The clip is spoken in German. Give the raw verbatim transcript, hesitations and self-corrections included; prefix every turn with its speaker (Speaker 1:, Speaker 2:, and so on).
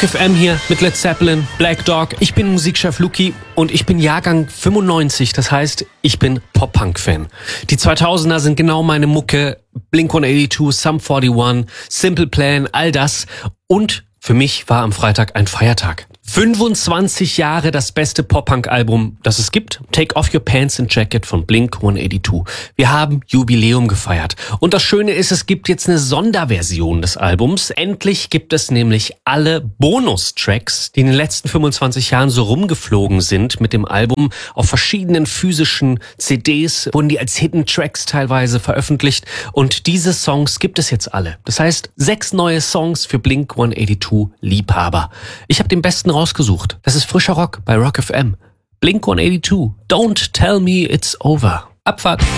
Speaker 1: Rock F M hier mit Led Zeppelin, Black Dog. Ich bin Musikchef Luki und ich bin Jahrgang fünfundneunzig. Das heißt, ich bin Pop-Punk-Fan. Die zweitausender sind genau meine Mucke. Blink hundertzweiundachtzig, Sum einundvierzig, Simple Plan, all das. Und für mich war am Freitag ein Feiertag. fünfundzwanzig Jahre das beste Pop-Punk-Album, das es gibt. Take Off Your Pants and Jacket von Blink hundertzweiundachtzig. Wir haben Jubiläum gefeiert. Und das Schöne ist, es gibt jetzt eine Sonderversion des Albums. Endlich gibt es nämlich alle Bonustracks, die in den letzten fünfundzwanzig Jahren so rumgeflogen sind mit dem Album. Auf verschiedenen physischen C Ds wurden die als Hidden Tracks teilweise veröffentlicht. Und diese Songs gibt es jetzt alle. Das heißt, sechs neue Songs für Blink hundertzweiundachtzig-Liebhaber. Ich habe den besten rausgesucht. Das ist frischer Rock bei Rock F M. Blink hundertzweiundachtzig. Don't tell me it's over. Abfahrt.